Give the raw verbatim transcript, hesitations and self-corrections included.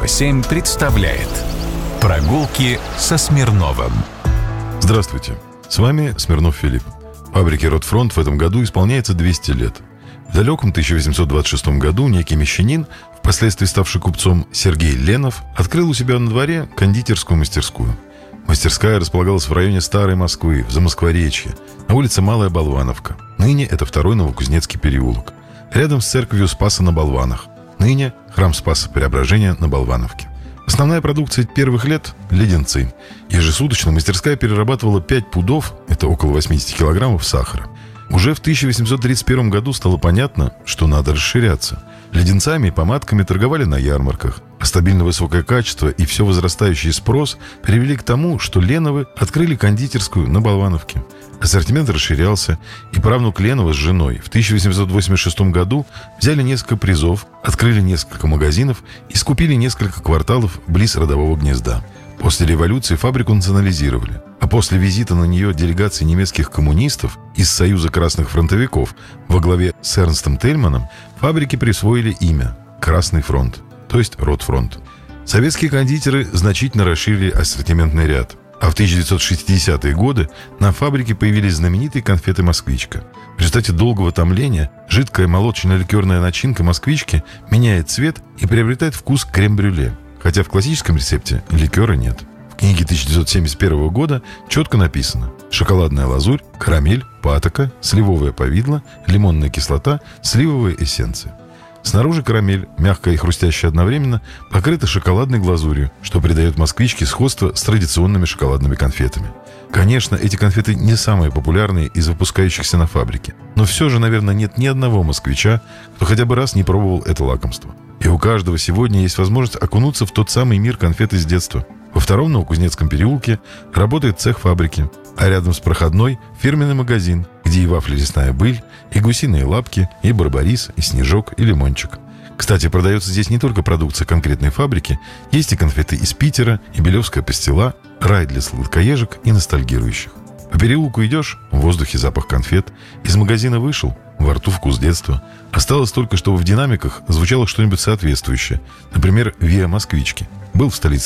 семь представляет «Прогулки со Смирновым». Здравствуйте, с вами Смирнов Филипп. Фабрике «Ротфронт» в этом году исполняется двести лет. В далеком тысяча восемьсот двадцать шестом году некий мещанин, впоследствии ставший купцом Сергей Ленов, открыл у себя на дворе кондитерскую мастерскую. Мастерская располагалась в районе Старой Москвы, в Замоскворечье, на улице Малая Болвановка. Ныне это второй Новокузнецкий переулок. Рядом с церковью Спаса на Болванах. Ныне храм Спаса Преображения на Болвановке. Основная продукция первых лет – леденцы. Ежесуточно мастерская перерабатывала пять пудов, это около восемьдесят килограммов сахара. Уже в тысяча восемьсот тридцать первом году стало понятно, что надо расширяться. Леденцами и помадками торговали на ярмарках. А стабильно высокое качество и все возрастающий спрос привели к тому, что Леновы открыли кондитерскую на Болвановке. Ассортимент расширялся, и правнук Ленова с женой в тысяча восемьсот восемьдесят шестом году взяли несколько призов, открыли несколько магазинов и скупили несколько кварталов близ родового гнезда. После революции фабрику национализировали, а после визита на нее делегации немецких коммунистов из Союза красных фронтовиков во главе с Эрнстом Тельманом фабрике присвоили имя «Красный фронт», то есть «Ротфронт». Советские кондитеры значительно расширили ассортиментный ряд. А в тысяча девятьсот шестидесятые годы на фабрике появились знаменитые конфеты «Москвичка». В результате долгого томления жидкая молочно-ликерная начинка «Москвички» меняет цвет и приобретает вкус крем-брюле, хотя в классическом рецепте ликера нет. В книге тысяча девятьсот семьдесят первого года четко написано: шоколадная лазурь, карамель, патока, сливовое повидло, лимонная кислота, сливовая эссенция. Снаружи карамель, мягкая и хрустящая одновременно, покрыта шоколадной глазурью, что придает «Москвичке» сходство с традиционными шоколадными конфетами. Конечно, эти конфеты не самые популярные из выпускающихся на фабрике, но все же, наверное, нет ни одного москвича, кто хотя бы раз не пробовал это лакомство. И у каждого сегодня есть возможность окунуться в тот самый мир конфет из детства. Во втором Новокузнецком переулке работает цех фабрики, а рядом с проходной фирменный магазин, где и вафли «Лесная быль», и гусиные лапки, и барбарис, и снежок, и лимончик. Кстати, продается здесь не только продукция конкретной фабрики, есть и конфеты из Питера, и белевская пастила, рай для сладкоежек и ностальгирующих. По переулку идешь, в воздухе запах конфет, из магазина вышел, во рту вкус детства. Осталось только, чтобы в динамиках звучало что-нибудь соответствующее. Например, «Виа Москвички». Был в столице